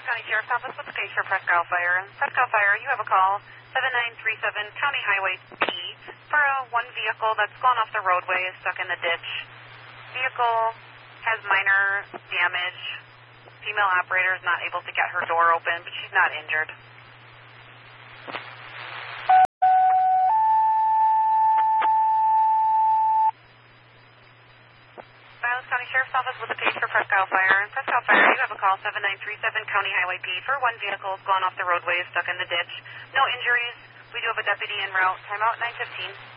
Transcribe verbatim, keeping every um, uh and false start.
County Sheriff's Office with the case for Presque Isle Fire. Presque Isle Fire, you have a call, seven nine three seven County Highway P, for a one vehicle that's gone off the roadway, is stuck in the ditch. Vehicle has minor damage. Female operator is not able to get her door open, but she's not injured. Silas County Sheriff's Office with a case for Presque Isle Fire. Presque Isle Fire, you have a call, seven nine three seven County Highway P, for one vehicle has gone off the roadway, is stuck in the ditch. No injuries. We do have a deputy en route. Timeout nine fifteen.